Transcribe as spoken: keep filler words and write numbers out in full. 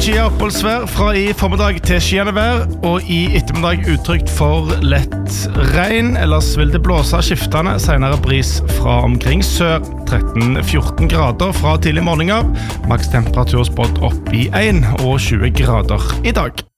skyet oppholdsvær fra i formiddag til skyende vær, og i ettermiddag utrygt for lett regn. Ellers vil det blåse skiftende, senere bris fra omkring sør, tretten til fjorten grader fra tidlig morgen av. Maks temperatur spådd opp i en og tjue grader i dag.